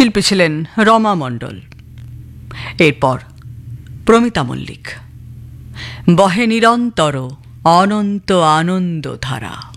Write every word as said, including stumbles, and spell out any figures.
শিল্পী ছিলেন রমা মণ্ডল। এরপর প্রমিতা মল্লিক। বহে নিরন্তর অনন্ত আনন্দ ধারা।